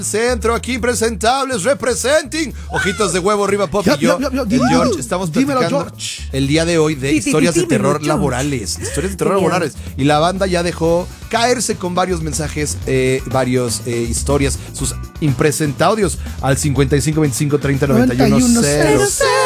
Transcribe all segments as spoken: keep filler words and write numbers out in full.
Centro, aquí presentables, representing Ojitos de Huevo, Riva Pop y yo, yo, yo, yo, el dímelo, George, estamos platicando George. el día de hoy de Sí, historias sí, sí, de terror dímelo, laborales, George. historias de terror Genial. laborales, y la banda ya dejó caerse con varios mensajes, eh, varios eh, historias, sus impresentaudios al cincuenta y cinco veinticinco treinta noventa y uno cero.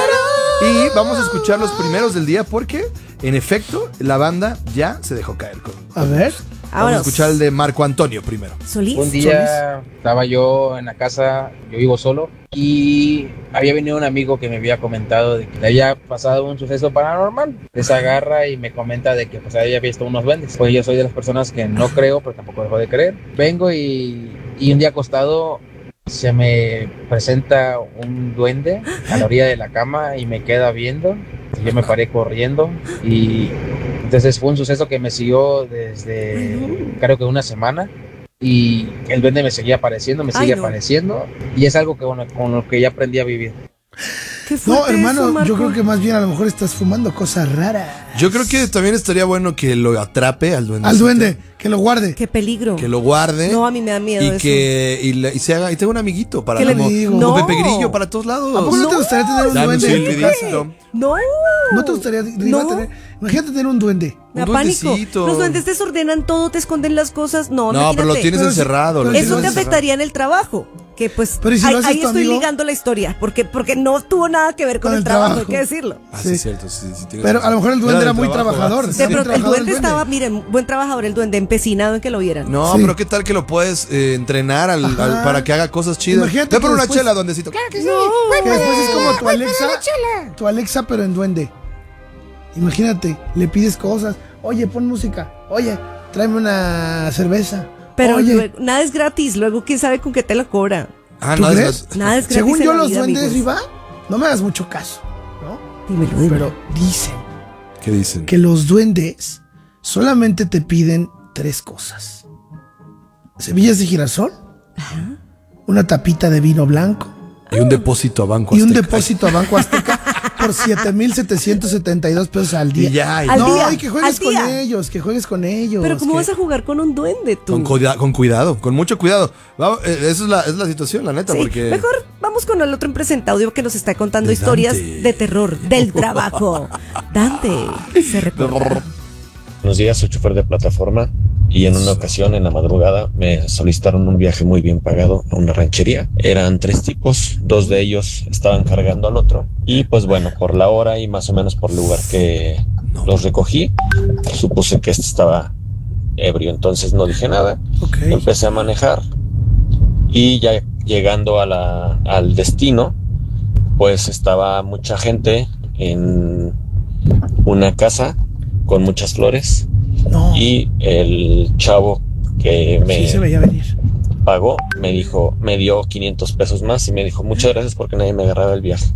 Y vamos a escuchar los primeros del día porque, en efecto, la banda ya se dejó caer con. A ver. Vamos Vámonos. a escuchar el de Marco Antonio primero. Solís. Un día estaba yo en la casa, yo vivo solo, y había venido un amigo que me había comentado de que le había pasado un suceso paranormal. Se agarra y me comenta de que pues había visto unos duendes. Pues yo soy de las personas que no creo, pero tampoco dejo de creer. Vengo y, y un día acostado se me presenta un duende a la orilla de la cama y me queda viendo. Yo me paré corriendo y entonces fue un suceso que me siguió desde creo que una semana y el duende me seguía apareciendo, me sigue Ay, no. apareciendo y es algo que bueno, con lo que ya aprendí a vivir. ¿Qué No, fuerte hermano, eso, Marco? yo creo que más bien a lo mejor estás fumando cosas raras. Yo creo que también estaría bueno que lo atrape al duende. Al duende, que lo guarde. Qué peligro. Que lo guarde. No, a mí me da miedo y eso. que y, le- y se haga y tenga un amiguito para ¿Qué le como, digo? como No. Pepe Grillo para todos lados. ¿A poco no, te No, gustaría tener un dame un duende en tu silbidito. casa? No. ¿No te gustaría Riva, No. tener? Imagínate tener un duende. Me da Un pánico. duendecito. Los duendes desordenan todo, te esconden las cosas. No, No, pero lo imagínate. tienes Pero sí, encerrado. lo pero tienes Eso te Pero encerrado. afectaría en el trabajo. Que pues Pero ¿y si ahí, lo haces ahí tu estoy amigo? ligando la historia. Porque, porque no tuvo nada que ver con, Con el, el trabajo, trabajo. hay que decirlo. Ah, sí, Sí. es cierto. Sí, sí, tienes Pero a lo mejor el duende era, del muy trabajo, trabajador. ¿va? De Era muy pronto, el trabajador duende estaba, miren, buen trabajador el duende, empecinado en que lo vieran. No, Sí. pero qué tal que lo puedes eh, entrenar al, al- Ajá. para que haga cosas chidas. Imagínate Ve por que una después- chela, duendecito. Claro que sí. Que después es como tu Alexa. Tu Alexa, pero en duende. Imagínate, le pides cosas. Oye, pon música. Oye, tráeme una cerveza. Pero Oye, luego- nada es gratis. Luego, quién sabe con qué te lo cobra. Ah, ¿tú no, crees? es- Nada es gratis. según en yo, la los vida, duendes, amigos. Riva, no me hagas mucho caso, ¿no? Dímelo, dímelo. Pero dicen ¿Qué dicen? que los duendes solamente te piden tres cosas: semillas de girasol, una tapita de vino blanco Y un depósito a Banco y un Azteca. depósito a Banco Azteca por siete mil setecientos setenta y dos pesos al día. Y ya, y Al no, día, y que juegues al con día. ellos, que juegues con ellos. Pero ¿cómo que- vas a jugar con un duende tú? Con, cuida- con cuidado, con mucho cuidado. Vamos, eh, esa es la, es la situación, la neta, Sí, porque... mejor vamos con el otro impresentaudio que nos está contando De historias Dante. de terror del trabajo. Dante, se recuerda. Buenos días, soy chofer de plataforma y en una ocasión en la madrugada me solicitaron un viaje muy bien pagado a una ranchería. Eran tres tipos, dos de ellos estaban cargando al otro y pues bueno, por la hora y más o menos por el lugar que los recogí, supuse que este estaba ebrio, entonces no dije nada. Ok. Empecé a manejar y ya llegando a la, al destino, pues estaba mucha gente en una casa con muchas flores No, y el chavo que me sí se veía venir. pagó me dijo, me dio quinientos pesos más y me dijo muchas gracias porque nadie me agarraba el viaje.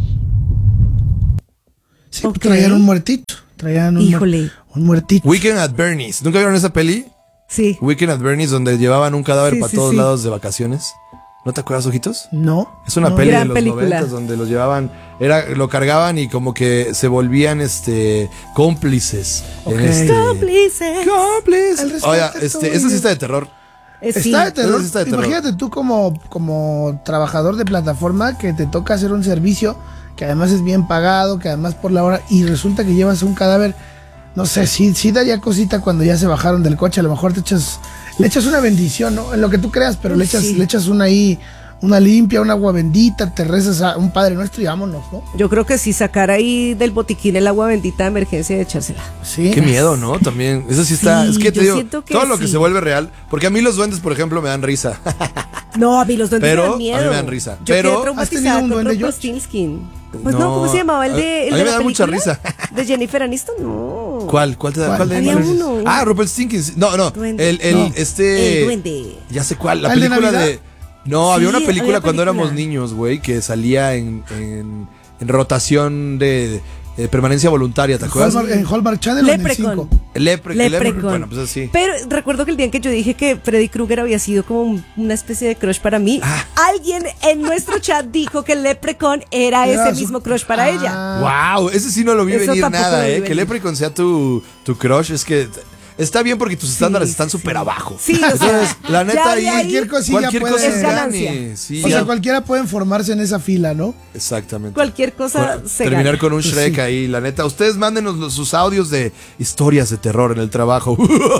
Sí, Ok. traían un muertito. Traían un, muer- Híjole. un muertito. Weekend at Bernie's. ¿Nunca vieron esa peli? Sí. Weekend at Bernie's, donde llevaban un cadáver Sí, para sí, todos sí. lados de vacaciones. ¿No te acuerdas, Ojitos? No. Es una no. peli de Gran los película. noventas donde los llevaban, era, lo cargaban y como que se volvían este cómplices. Ok. En este, Cómplices. El cómplices. rescate Oiga, es este, todo esa sí bien. está de terror. Eh, sí. Está de terror. Eso sí está de terror. Imagínate tú como, como trabajador de plataforma que te toca hacer un servicio que además es bien pagado, que además por la hora, y resulta que llevas un cadáver. No sé, sí, sí daría cosita cuando ya se bajaron del coche. A lo mejor te echas, le echas una bendición, ¿no? En lo que tú creas, pero Uy, le echas, sí. le echas una ahí, una limpia, un agua bendita, te rezas a un Padre Nuestro y vámonos, ¿no? Yo creo que sí, sacar ahí del botiquín el agua bendita de emergencia y echársela. Sí. Qué miedo, ¿no? También. Eso sí está. Sí, es que te yo digo, siento que todo lo que sí. se vuelve real. Porque a mí los duendes, por ejemplo, me dan risa. No, a mí los duendes Pero me dan a mí miedo. me dan risa. Yo Pero- quedé ¿Has tenido traumatizada un con duende, George? Rumpelstiltskin. Pues no, No, ¿cómo se llamaba? ¿El a- de, el a mí de me la da mucha película? risa. ¿De Jennifer Aniston? No. ¿Cuál? ¿Cuál te da? ¿Cuál? ¿Cuál de Había Duendes? uno. Ah, Rumpelstiltskin. No, no. Duende. El, el, No. este. El duende. Ya sé cuál. La ¿El de película Navidad? de. No, Sí, había una había película cuando película. éramos niños, güey, que salía en, en, en rotación de, de permanencia voluntaria, ¿te acuerdas? Hallmark- en Hallmark Channel o en el Leprechaun. cinco. El Lepre, el Lepre- Leprechaun. bueno, pues así. Pero recuerdo que el día en que yo dije que Freddy Krueger había sido como un- una especie de crush para mí, Ah. alguien en nuestro chat dijo que el Leprechaun era, Era ese su- mismo crush para Ah. ella. Wow, ese sí no lo vi Eso venir tampoco nada, lo vi eh. Que venir. Leprechaun sea tu, tu crush, es que está bien porque tus estándares están súper abajo. Sí, o sea, entonces, la neta ya ahí, de ahí, cualquier cosilla cualquier puede cosa es es ganancia. gane. Sí, O sea, ya. cualquiera puede formarse en esa fila, ¿no? Exactamente. cualquier cosa Con- se terminar gana. con un Shrek Sí. ahí, la neta. Ustedes mándenos los- sus audios de historias de terror en el trabajo.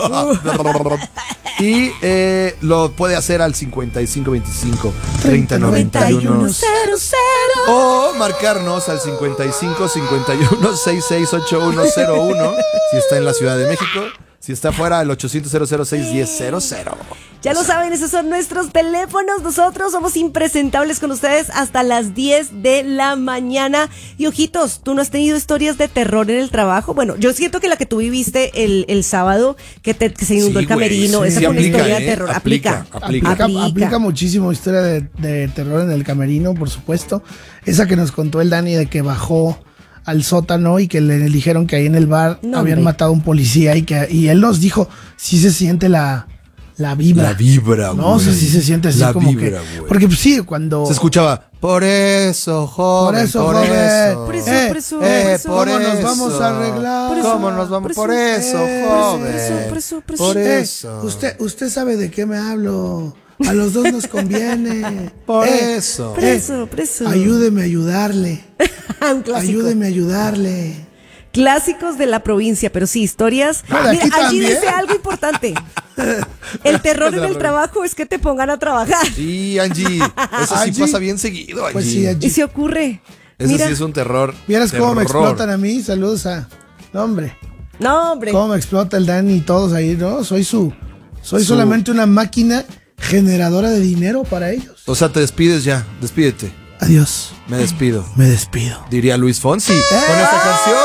Y eh, lo puede hacer al cincuenta y cinco veinticinco treinta noventa y uno. cero cero. O marcarnos al cincuenta y cinco cincuenta y uno sesenta y seis ochenta y uno cero uno si está en la Ciudad de México. Si está fuera, el ochocientos cero cero seis diez cero cero. Ya lo saben, esos son nuestros teléfonos. Nosotros somos impresentables con ustedes hasta las diez de la mañana. Y ojitos, ¿tú no has tenido historias de terror en el trabajo? Bueno, yo siento que la que tú viviste el, el sábado, que, te, que se inundó Sí, el camerino, güey, sí, esa sí, fue una aplica, historia ¿eh? de terror. Aplica, Aplica. aplica. Aplica, Aplica. aplica muchísimo historia de, de terror en el camerino, por supuesto. Esa que nos contó el Dani de que bajó al sótano y que le dijeron que ahí en el bar No, habían hombre. matado a un policía y que y él nos dijo, sí se siente la, la vibra. La vibra, No, o sea, güey. sí se siente así La como vibra, que... güey. Porque pues, sí, cuando... Se escuchaba, por eso, joven, Por eso, por joven. eso. Por eso, Eh, por eso, Eh, por eso. por ¿Cómo nos eso. vamos a arreglar? Por eso, ¿Cómo nos vamos? por Por eso, eso, eh, joven. por eso, por eso, por eso. Por Eh, eso. usted, usted sabe de qué me hablo. A los dos nos conviene. Por Eh, eso. Por eso, por eso. Ayúdeme a ayudarle. Un clásico. Ayúdeme a ayudarle. Clásicos de la provincia, pero sí, historias. No, de aquí Mira, allí también. dice algo importante. El terror en el trabajo es que te pongan a trabajar. Sí, Angie. Eso sí Angie. pasa bien seguido, Angie. Pues sí, Angie. Y se ocurre. Eso Mira, sí es un terror. ¿Vieras cómo me terror. explotan a mí? Saludos a... No, hombre. no, hombre. Cómo me explota el Dani y todos ahí, ¿no? Soy su... Soy Su- solamente una máquina generadora de dinero para ellos. O sea, te despides ya. Despídete. Adiós. Me despido. Me despido. Diría Luis Fonsi ¡Eh! con esta canción.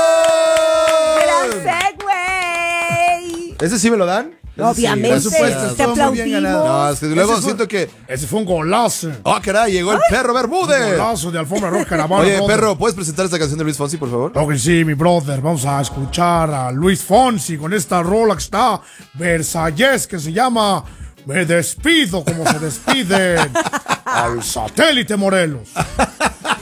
¡Gran segue! ¿Ese sí me lo dan? Ese sí, Obviamente, gracias. por supuesto, te estuvo muy bien ganado. aplaudimos. No, es que luego Ese fue- siento que. Ese fue un golazo. ¡Oh, caray! Llegó el perro Bermúdez. Golazo de alfombra roja caravana. Oye, brother. perro, ¿puedes presentar esta canción de Luis Fonsi, por favor? Claro que sí, mi brother. Vamos a escuchar a Luis Fonsi con esta rola que está Versalles, que se llama Me despido como se despiden al satélite Morelos.